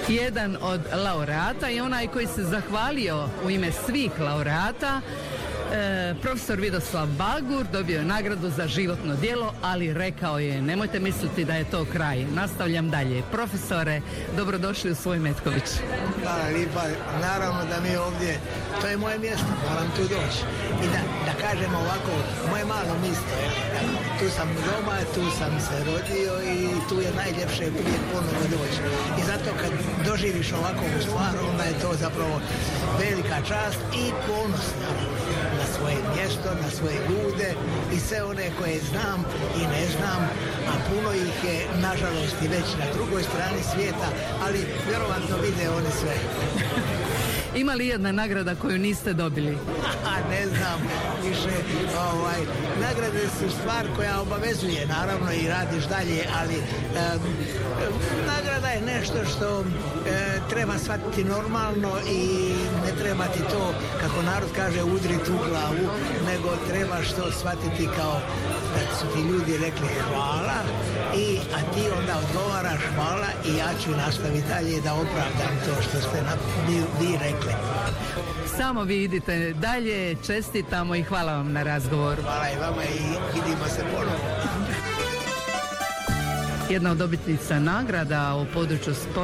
jedan od laureata i onaj koji se zahvalio u ime svih laureata, profesor Vidoslav Balgur, dobio je nagradu za životno djelo, ali rekao je, nemojte misliti da je to kraj. Nastavljam dalje. Profesore, dobrodošli u svoj Metković. Hvala lijepa. Naravno da mi ovdje, to je moje mjesto, moram tu doći. I da kažemo ovako, moje malo mjesto, tu sam doma, tu sam se rodio i tu je najljepše uvijek ponovo doći. I zato kad doživiš ovakvu stvar, onda je to zapravo velika čast i ponos na svoje mjesto, na svoje ljude i sve one koje znam i ne znam, a puno ih je nažalost i već na drugoj strani svijeta, ali vjerovatno vide oni sve. Ima li jedna nagrada koju niste dobili? Ne znam, više nagrade su stvar koja obavezuje, naravno, i radiš dalje, ali nagrada je nešto što treba shvatiti normalno i ne treba ti to, kako narod kaže, udriti u glavu, nego trebaš to shvatiti kao da su ti ljudi rekli hvala, a ti onda odgovaraš hvala i ja ću nastaviti dalje da opravdam to što ste vi rekli. Samo vi idite dalje, čestitamo i hvala vam na razgovoru. Hvala i vama i vidimo se ponovno. Jedna od dobitnica nagrada u području sporta